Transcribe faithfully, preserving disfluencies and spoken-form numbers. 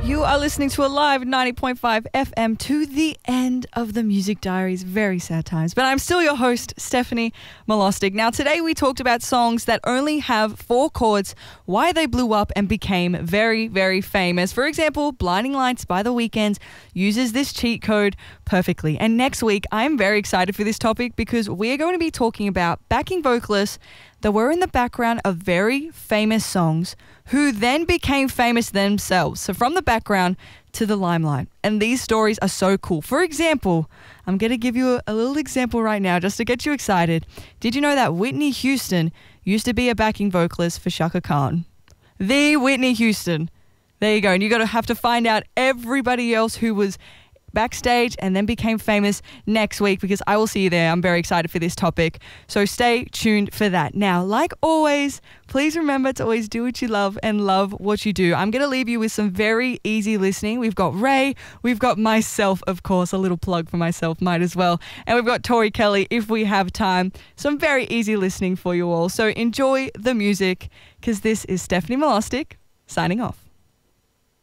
You are listening to Alive ninety point five F M to the end of the Music Diaries. Very sad times. But I'm still your host, Stephanie Molostic. Now, today we talked about songs that only have four chords, why they blew up and became very, very famous. For example, Blinding Lights by The Weeknd uses this cheat code perfectly. And next week, I'm very excited for this topic because we are going to be talking about backing vocalists that were in the background of very famous songs who then became famous themselves. So from the background to the limelight. And these stories are so cool. For example, I'm going to give you a, a little example right now just to get you excited. Did you know that Whitney Houston used to be a backing vocalist for Chaka Khan? The Whitney Houston. There you go. And you got to have to find out everybody else who was backstage and then became famous next week because I will see you there. I'm very excited for this topic. So stay tuned for that. Now, like always, please remember to always do what you love and love what you do. I'm going to leave you with some very easy listening. We've got Ray. We've got myself, of course. A little plug for myself, might as well. And we've got Tori Kelly if we have time. Some very easy listening for you all. So enjoy the music because this is Stephanie Molostic signing off.